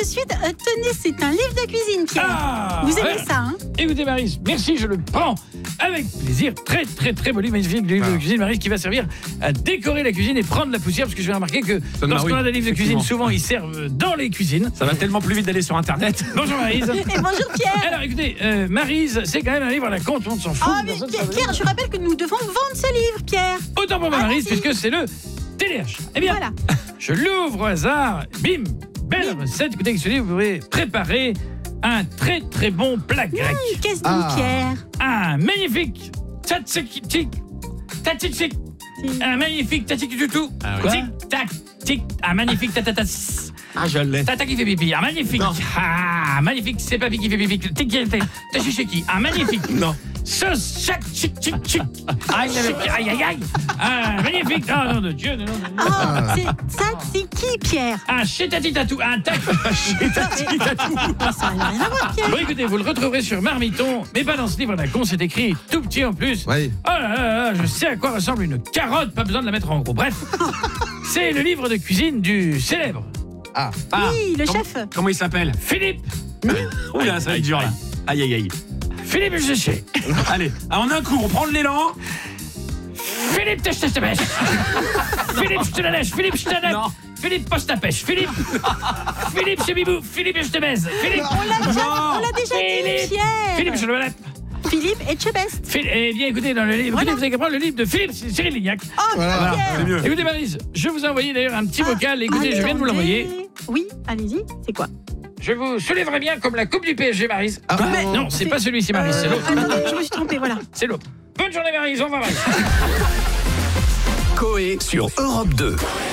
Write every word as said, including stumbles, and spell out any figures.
de suite. Euh, tenez, c'est un livre de cuisine, Pierre. Ah, Vous aimez ouais. ça, hein? Écoutez, Maryse, merci, je le prends avec plaisir. Très, très, très beau livre, magnifique livre de cuisine, Maryse, qui va servir à décorer la cuisine et prendre la poussière, parce que je vais remarquer que lorsqu'on a des livres de cuisine, souvent ils servent dans les cuisines. Ça va tellement plus vite d'aller sur Internet. Bonjour, Maryse. Et bonjour, Pierre. Alors, écoutez, euh, Maryse, c'est quand même un livre à la con, tout le monde s'en fout. Ah, mais Pierre, Pierre, je rappelle que nous devons vendre ce livre, Pierre. Autant pour moi, Ah, Maryse, merci. puisque c'est le téléachat. Eh bien, Voilà. je l'ouvre au hasard, bim, belle recette. Écoutez, avec ce livre, vous pouvez préparer un très très bon plat grec. Hum, Qu'est-ce que Ah. dit Pierre? Un magnifique tzatziki, tzatziki, un magnifique tzatziki du tout. Ah oui. Tic tac tic, un magnifique tatatas. Ah, je l'ai. Tata qui fait pipi, un magnifique. Non. Ah, magnifique, c'est papy qui fait pipi. Tic tachishiki, un magnifique. Non. Sauce chac chic chic chic. Aïe aïe aïe aïe. Un magnifique. Oh nom de Dieu, non non non. Oh, c'est ça, c'est qui, Pierre? Un chétatitatou, un tac. Ah, ça n'a rien à voir, Pierre. Bon, écoutez, vous le retrouverez sur Marmiton, mais pas dans ce livre à la con, c'est écrit tout petit en plus. Oui. Oh là là là, je sais à quoi ressemble une carotte, pas besoin de la mettre en gros. Bref, c'est le livre de cuisine du célèbre Ah. Ah, Oui, le comment- chef. Comment il s'appelle? Philippe, Oula, ça va être dur là. Aïe, aïe, aïe. Philippe Géché. Allez, ah, en un coup, on prend de l'élan. Philippe, tâche ta pêche. Philippe, je te la lèche. Philippe, je te la Non. Philippe, poste ta pêche. Philippe, Philippe, chez Bibou. Philippe, je te baise. Philippe, On l'a déjà, Non. on l'a déjà Philippe. dit, Pierre. Philippe, je le lève. Philippe et Chebest. Phil- Eh bien, écoutez, dans le livre, Voilà. écoutez, vous avez qu'à prendre le livre de Philippe Cyril Lignac. Oh, Voilà, Pierre. c'est mieux. Écoutez, Maryse, je vous ai envoyé d'ailleurs un petit Ah, vocal. Écoutez, je viens de vous l'envoyer. attendez. Oui, allez-y. C'est quoi? Je vous soulèverai bien comme la coupe du P S G, Maryse. Ah, Mais- Non, c'est c'est- pas celui-ci, Maryse, c'est Euh, l'autre. Attendez, je me suis trompée, voilà. C'est l'autre. Bonne journée, Maryse, au revoir, Maryse. Coé sur Europe deux.